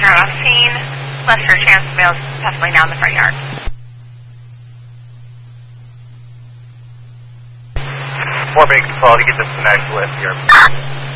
drive off scene. Lesser chance of males possibly now in the front yard. 4 minute call to get disconnected with here.